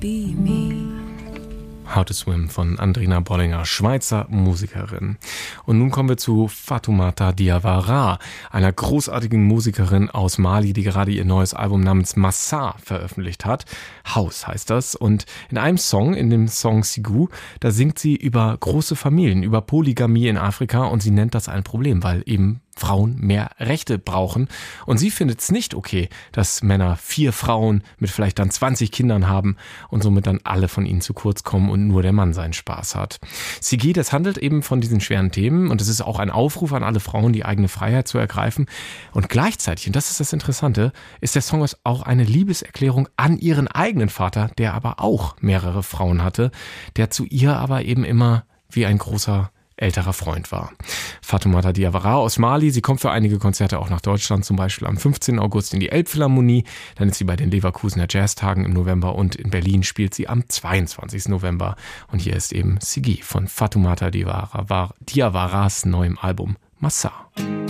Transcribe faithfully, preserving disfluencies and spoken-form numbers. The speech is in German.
be me. How to Swim von Andrina Bollinger, Schweizer Musikerin. Und nun kommen wir zu Fatoumata Diawara, einer großartigen Musikerin aus Mali, die gerade ihr neues Album namens Massa veröffentlicht hat. Haus heißt das. Und in einem Song, in dem Song Sigou, da singt sie über große Familien, über Polygamie in Afrika und sie nennt das ein Problem, weil eben Frauen mehr Rechte brauchen. Und sie findet es nicht okay, dass Männer vier Frauen mit vielleicht dann zwanzig Kindern haben und somit dann alle von ihnen zu kurz kommen und nur der Mann seinen Spaß hat. Siggi, das handelt eben von diesen schweren Themen und es ist auch ein Aufruf an alle Frauen, die eigene Freiheit zu ergreifen. Und gleichzeitig, und das ist das Interessante, ist der Song auch eine Liebeserklärung an ihren eigenen Vater, der aber auch mehrere Frauen hatte, der zu ihr aber eben immer wie ein großer älterer Freund war. Fatoumata Diawara aus Mali, sie kommt für einige Konzerte auch nach Deutschland, zum Beispiel am fünfzehnten August in die Elbphilharmonie, dann ist sie bei den Leverkusener Jazztagen im November und in Berlin spielt sie am zweiundzwanzigsten November. Und hier ist eben Siggi von Fatoumata Diawara, Diawaras neuem Album Massa.